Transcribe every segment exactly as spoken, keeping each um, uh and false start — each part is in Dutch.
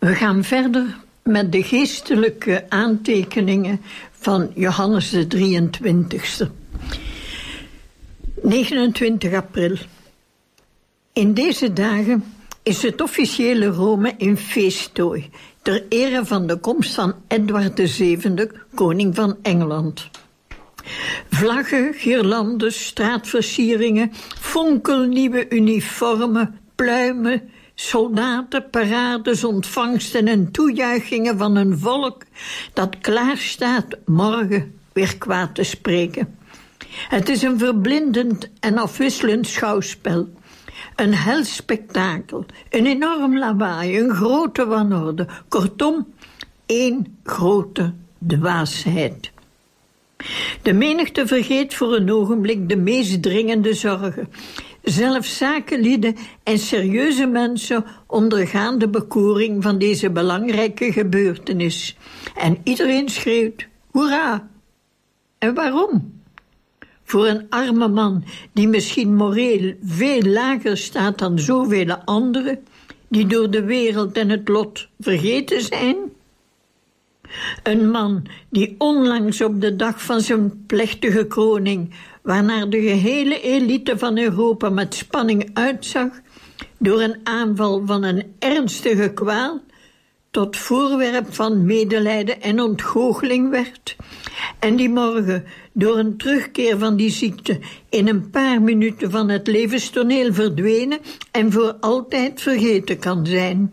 We gaan verder met de geestelijke aantekeningen van Johannes de drieëntwintigste. negenentwintig april. In deze dagen is het officiële Rome in feesttooi, ter ere van de komst van Edward de zevende, koning van Engeland. Vlaggen, girlandes, straatversieringen, fonkelnieuwe uniformen, pluimen, soldaten, parades, ontvangsten en toejuichingen van een volk dat klaarstaat morgen weer kwaad te spreken. Het is een verblindend en afwisselend schouwspel. Een hel spektakel, een enorm lawaai, een grote wanorde. Kortom, één grote dwaasheid. De menigte vergeet voor een ogenblik de meest dringende zorgen. Zelfs zakenlieden en serieuze mensen ondergaan de bekoring van deze belangrijke gebeurtenis. En iedereen schreeuwt, hoera! En waarom? Voor een arme man die misschien moreel veel lager staat dan zoveel anderen, die door de wereld en het lot vergeten zijn? Een man die onlangs op de dag van zijn plechtige kroning, waarnaar de gehele elite van Europa met spanning uitzag, door een aanval van een ernstige kwaal tot voorwerp van medelijden en ontgoocheling werd, en die morgen door een terugkeer van die ziekte in een paar minuten van het levenstoneel verdwenen en voor altijd vergeten kan zijn.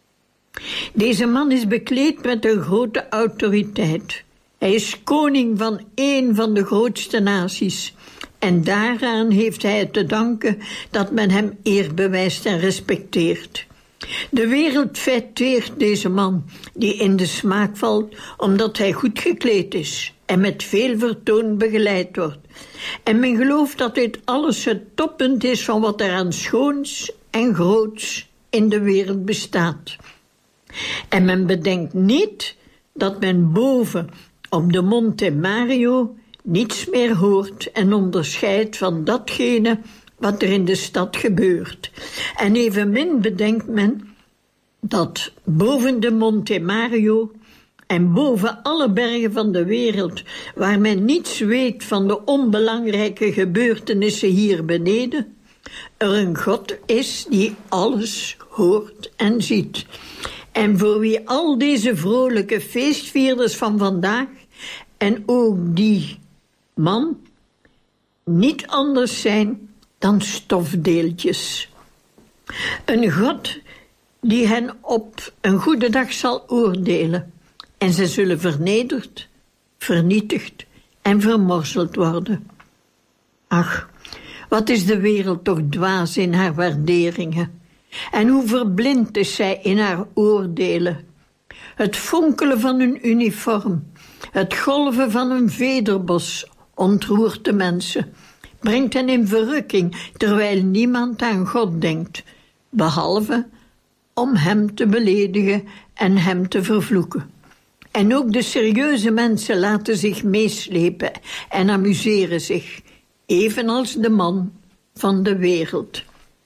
Deze man is bekleed met een grote autoriteit. Hij is koning van één van de grootste naties. En daaraan heeft hij het te danken dat men hem eer bewijst en respecteert. De wereld feteert deze man, die in de smaak valt omdat hij goed gekleed is en met veel vertoon begeleid wordt. En men gelooft dat dit alles het toppunt is van wat er aan schoons en groots in de wereld bestaat. En men bedenkt niet dat men boven op de Monte Mario niets meer hoort en onderscheidt van datgene wat er in de stad gebeurt. En evenmin bedenkt men dat boven de Monte Mario en boven alle bergen van de wereld, waar men niets weet van de onbelangrijke gebeurtenissen hier beneden, er een God is die alles hoort en ziet. En voor wie al deze vrolijke feestvierders van vandaag en ook die man niet anders zijn dan stofdeeltjes. Een God die hen op een goede dag zal oordelen en ze zullen vernederd, vernietigd en vermorzeld worden. Ach, wat is de wereld toch dwaas in haar waarderingen. En hoe verblind is zij in haar oordelen. Het fonkelen van een uniform, het golven van een vederbos ontroert de mensen, brengt hen in verrukking, terwijl niemand aan God denkt, behalve om hem te beledigen en hem te vervloeken. En ook de serieuze mensen laten zich meeslepen en amuseren zich, evenals de man van de wereld.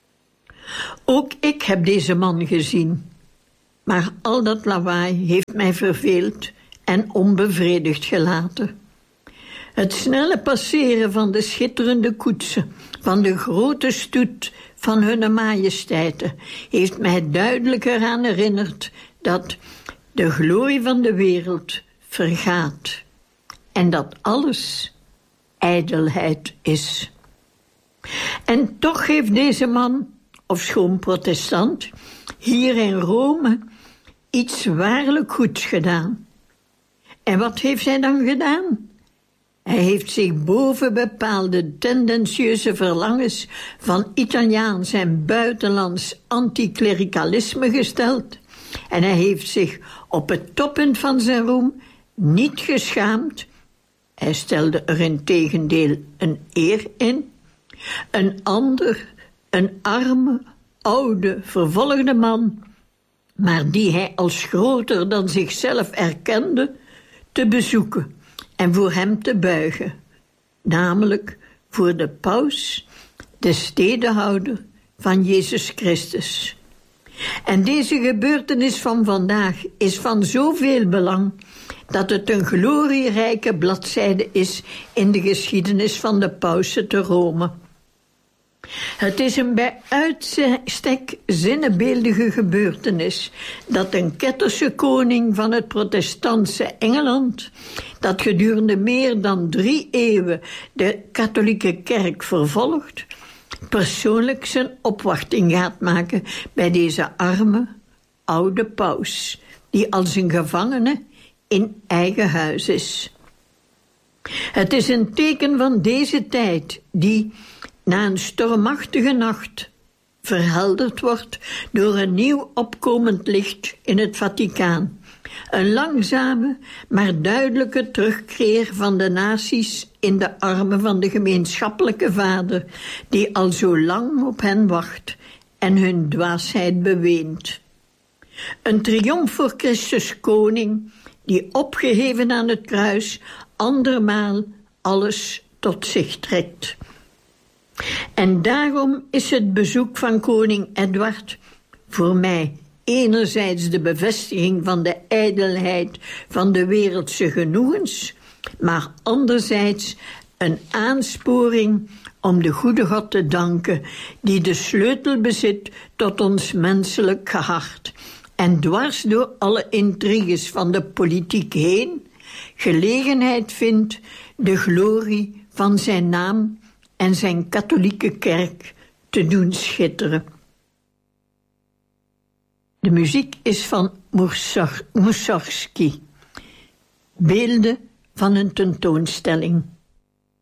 Ook ik heb deze man gezien, maar al dat lawaai heeft mij verveeld en onbevredigd gelaten. Het snelle passeren van de schitterende koetsen, van de grote stoet van hunne majesteiten, heeft mij duidelijk eraan herinnerd dat de glorie van de wereld vergaat en dat alles ijdelheid is. En toch heeft deze man, ofschoon protestant, hier in Rome iets waarlijk goeds gedaan. En wat heeft hij dan gedaan? Hij heeft zich boven bepaalde tendentieuze verlangens van Italiaans en buitenlands anticlericalisme gesteld. En hij heeft zich op het toppunt van zijn roem niet geschaamd. Hij stelde er integendeel een eer in. Een ander, een arme, oude, vervolgde man, maar die hij als groter dan zichzelf erkende, te bezoeken en voor hem te buigen, namelijk voor de paus, de stedehouder van Jezus Christus. En deze gebeurtenis van vandaag is van zoveel belang dat het een glorierijke bladzijde is in de geschiedenis van de pausen te Rome. Het is een bij uitstek zinnebeeldige gebeurtenis dat een ketterse koning van het protestantse Engeland, dat gedurende meer dan drie eeuwen de katholieke kerk vervolgt, persoonlijk zijn opwachting gaat maken bij deze arme, oude paus, die als een gevangene in eigen huis is. Het is een teken van deze tijd die, na een stormachtige nacht, verhelderd wordt door een nieuw opkomend licht in het Vaticaan. Een langzame, maar duidelijke terugkeer van de naties in de armen van de gemeenschappelijke Vader, die al zo lang op hen wacht en hun dwaasheid beweent. Een triomf voor Christus Koning, die opgeheven aan het kruis andermaal alles tot zich trekt. En daarom is het bezoek van koning Edward voor mij enerzijds de bevestiging van de ijdelheid van de wereldse genoegens, maar anderzijds een aansporing om de goede God te danken, die de sleutel bezit tot ons menselijk hart en dwars door alle intriges van de politiek heen gelegenheid vindt de glorie van zijn naam en zijn katholieke kerk te doen schitteren. De muziek is van Mussorgsky. Beelden van een tentoonstelling.